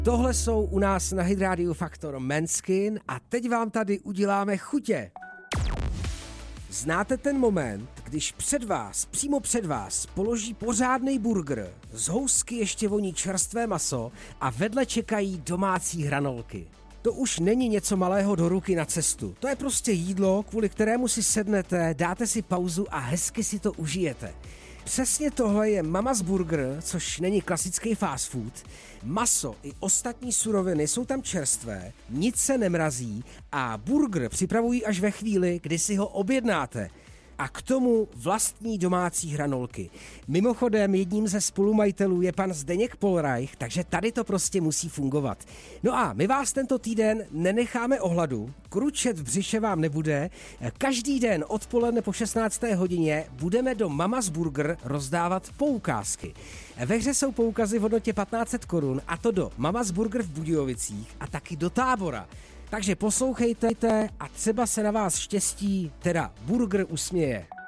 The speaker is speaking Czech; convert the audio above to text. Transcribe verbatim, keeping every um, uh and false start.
Tohle jsou u nás na Hit Radio Faktor Manskin a teď vám tady uděláme chutě. Znáte ten moment, když před vás, přímo před vás, položí pořádnej burger, z housky ještě voní čerstvé maso a vedle čekají domácí hranolky. To už není něco malého do ruky na cestu. To je prostě jídlo, kvůli kterému si sednete, dáte si pauzu a hezky si to užijete. Přesně tohle je Mama's Burger, což není klasický fast food. Maso i ostatní suroviny jsou tam čerstvé, nic se nemrazí a burger připravují až ve chvíli, kdy si ho objednáte. A k tomu vlastní domácí hranolky. Mimochodem jedním ze spolumajitelů je pan Zdeněk Polreich, takže tady to prostě musí fungovat. No a my vás tento týden nenecháme ohladu, kručet v břiše vám nebude, každý den odpoledne po šestnácté hodině budeme do Mama's Burger rozdávat poukázky. Ve hře jsou poukazy v hodnotě patnáct set korun a to do Mama's Burger v Budějovicích a taky do Tábora. Takže poslouchejte a třeba se na vás štěstí, teda burger usměje.